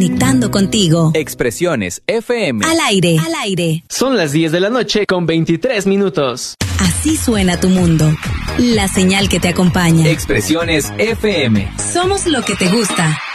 conectando contigo. Expresiones FM. Al aire, al aire. Son las 10 de la noche con 23 minutos. Así suena tu mundo. La señal que te acompaña. Expresiones FM. Somos lo que te gusta.